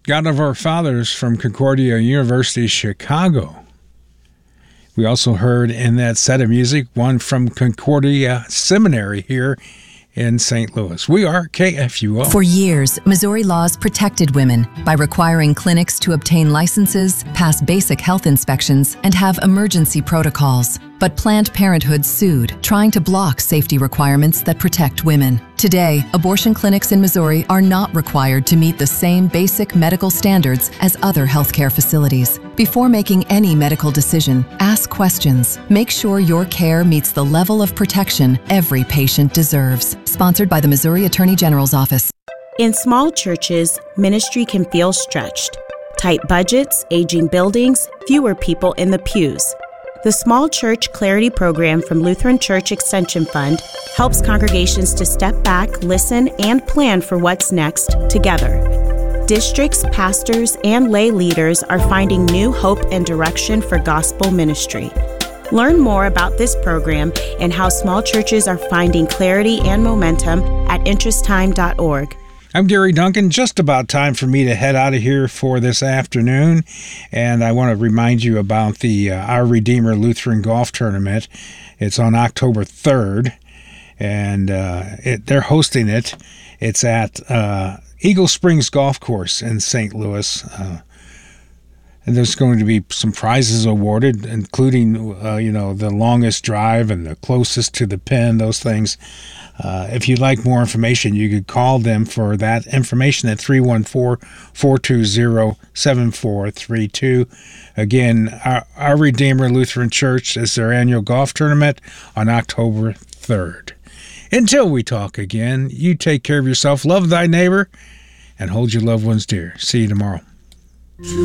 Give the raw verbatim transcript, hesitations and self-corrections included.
God of Our Fathers from Concordia University, Chicago. We also heard in that set of music one from Concordia Seminary here in Saint Louis. We are K F U O. For years, Missouri laws protected women by requiring clinics to obtain licenses, pass basic health inspections, and have emergency protocols. But Planned Parenthood sued, trying to block safety requirements that protect women. Today, abortion clinics in Missouri are not required to meet the same basic medical standards as other healthcare facilities. Before making any medical decision, ask questions. Make sure your care meets the level of protection every patient deserves. Sponsored by the Missouri Attorney General's Office. In small churches, ministry can feel stretched. Tight budgets, aging buildings, fewer people in the pews. The Small Church Clarity Program from Lutheran Church Extension Fund helps congregations to step back, listen, and plan for what's next together. Districts, pastors, and lay leaders are finding new hope and direction for gospel ministry. Learn more about this program and how small churches are finding clarity and momentum at interest time dot org. I'm Gary Duncan. Just about time for me to head out of here for this afternoon. And I want to remind you about the uh, Our Redeemer Lutheran Golf Tournament. It's on October third, and uh, it, they're hosting it. It's at uh, Eagle Springs Golf Course in Saint Louis. Uh, and there's going to be some prizes awarded, including, uh, you know, the longest drive and the closest to the pin, those things. Uh, if you'd like more information, you could call them for that information at three one four, four two zero, seven four three two. Again, our, our Redeemer Lutheran Church is their annual golf tournament on October third. Until we talk again, you take care of yourself, love thy neighbor, and hold your loved ones dear. See you tomorrow.